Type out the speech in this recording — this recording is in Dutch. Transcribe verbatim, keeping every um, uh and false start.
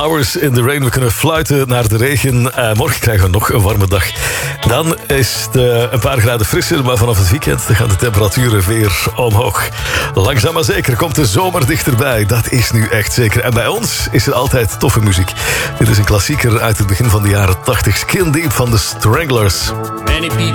Flowers in the Rain. We kunnen fluiten naar de regen. Uh, morgen krijgen we nog een warme dag. Dan is het uh, een paar graden frisser, maar vanaf het weekend gaan de temperaturen weer omhoog. Langzaam maar zeker komt de zomer dichterbij. Dat is nu echt zeker. En bij ons is er altijd toffe muziek. Dit is een klassieker uit het begin van de jaren tachtig. Skin Deep van de Stranglers. Many people